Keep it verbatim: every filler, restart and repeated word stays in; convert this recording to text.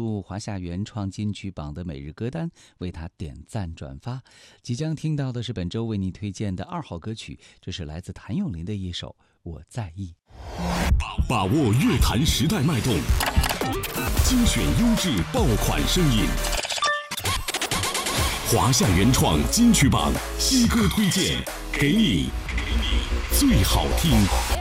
入华夏原创金曲榜的每日歌单，为他点赞转发。即将听到的是本周为你推荐的二号歌曲，这是来自谭咏麟的一首《我在意》。 把握乐坛时代脉动，精选优质爆款声音。华夏原创金曲榜新歌推荐，给你最好听。